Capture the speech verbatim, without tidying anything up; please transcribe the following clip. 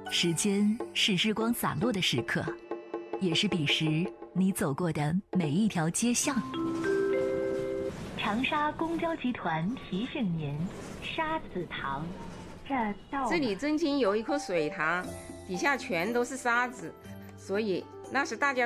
时间是日光洒落的时刻，也是彼时你走过的每一条街巷。长沙公交集团提醒您：沙子塘，这到这里曾经有一颗水塘，底下全都是沙子，所以那时大家